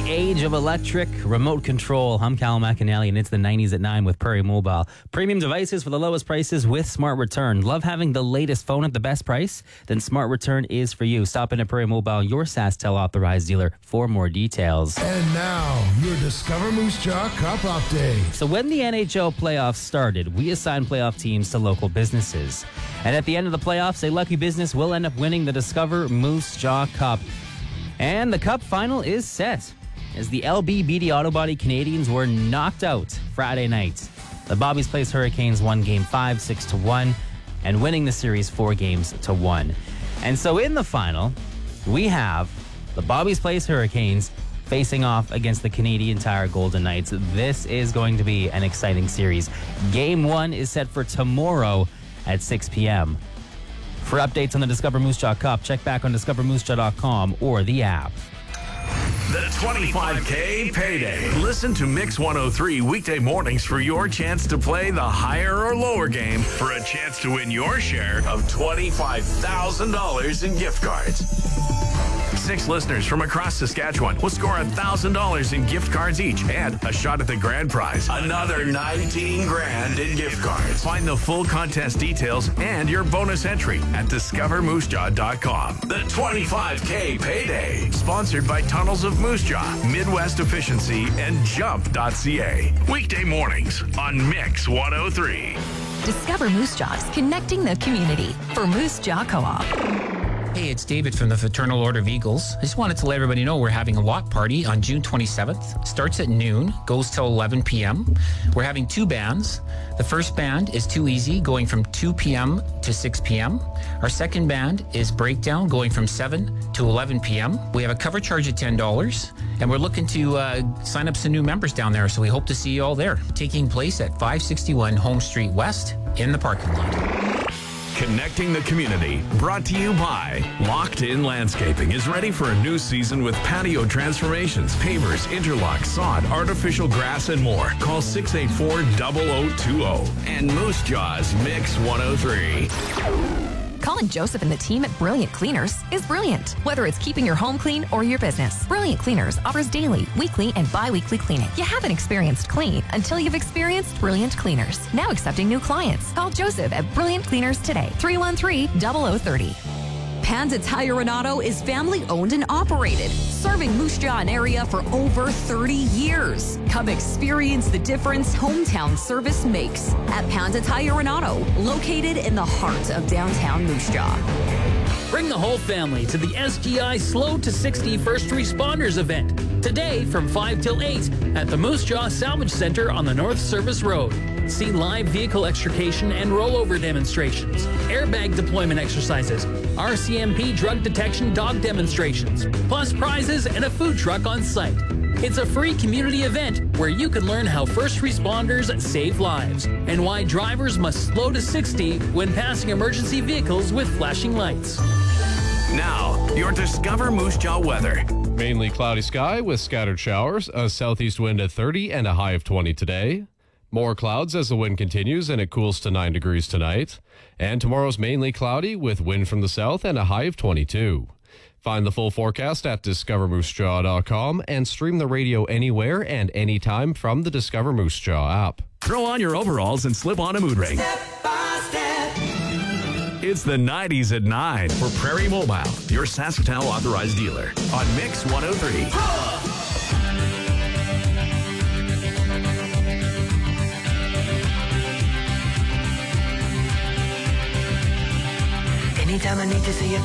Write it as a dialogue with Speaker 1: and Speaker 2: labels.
Speaker 1: age of electric remote control. I'm Cal McAnally, and it's the 90s at 9 with Prairie Mobile. Premium devices for the lowest prices with Smart Return. Love having the latest phone at the best price? Then Smart Return is for you. Stop in at Prairie Mobile, your SaskTel authorized dealer, for more details.
Speaker 2: And now, your Discover Moose Jaw Cup update.
Speaker 1: So when the NHL playoffs started, we assigned playoff teams to local businesses. And at the end of the playoffs, a lucky business will end up winning the Discover Moose Jaw Cup. And the Cup final is set as the LBBD Autobody Canadians were knocked out Friday night. The Bobby's Place Hurricanes won Game 5, 6-1, and winning the series 4-1. And so in the final, we have the Bobby's Place Hurricanes facing off against the Canadian Tire Golden Knights. This is going to be an exciting series. Game 1 is set for tomorrow at 6 p.m. For updates on the Discover Moose Jaw Cup, check back on discovermoosjaw.com or the app.
Speaker 3: The 25K Payday. Listen to Mix 103 weekday mornings for your chance to play the higher or lower game for a chance to win your share of $25,000 in gift cards. 6 listeners from across Saskatchewan will score $1,000 in gift cards each and a shot at the grand prize. Another 19 grand in gift cards. Find the full contest details and your bonus entry at discovermoosejaw.com. The 25K Payday. Sponsored by Tunnels of Moose Jaw, Midwest Efficiency, and Jump.ca. Weekday mornings on Mix 103.
Speaker 4: Discover Moose Jaws, connecting the community for Moose Jaw Co-op.
Speaker 5: Hey, it's David from the Fraternal Order of Eagles. I just wanted to let everybody know we're having a walk party on June 27th. Starts at noon, goes till 11 p.m. We're having 2 bands. The first band is Too Easy, going from 2 p.m. to 6 p.m. Our second band is Breakdown, going from 7 to 11 p.m. We have a cover charge of $10, and we're looking to sign up some new members down there, so we hope to see you all there. Taking place at 561 Home Street West in the parking lot.
Speaker 3: Connecting the community, brought to you by Locked In Landscaping is ready for a new season with patio transformations, pavers, interlocks, sod, artificial grass, and more. Call 684-0020 and Moose Jaws Mix 103.
Speaker 4: Calling Joseph and the team at Brilliant Cleaners is brilliant. Whether it's keeping your home clean or your business, Brilliant Cleaners offers daily, weekly, and bi-weekly cleaning. You haven't experienced clean until you've experienced Brilliant Cleaners. Now accepting new clients. Call Joseph at Brilliant Cleaners today, 313-0030.
Speaker 6: Panda Tire Renato is family-owned and operated, serving Moose Jaw area for over 30 years. Come experience the difference hometown service makes at Panda Tire Renato, located in the heart of downtown Moose Jaw.
Speaker 7: Bring the whole family to the SGI Slow to 60 First Responders event today from 5 till 8 at the Moose Jaw Salvage Center on the North Service Road. See live vehicle extrication and rollover demonstrations, airbag deployment exercises, RCMP drug detection dog demonstrations, plus prizes and a food truck on site. It's a free community event where you can learn how first responders save lives and why drivers must slow to 60 when passing emergency vehicles with flashing lights.
Speaker 3: Now, your Discover Moose Jaw weather.
Speaker 8: Mainly cloudy sky with scattered showers, a southeast wind at 30 and a high of 20 today. More clouds as the wind continues and it cools to 9 degrees tonight. And tomorrow's mainly cloudy with wind from the south and a high of 22. Find the full forecast at discovermoosejaw.com and stream the radio anywhere and anytime from the Discover Moose Jaw app.
Speaker 3: Throw on your overalls and slip on a mood ring.
Speaker 9: Step by step.
Speaker 3: It's the 90s at 9 for Prairie Mobile, your SaskTel authorized dealer on Mix 103.
Speaker 9: Anytime I need to see you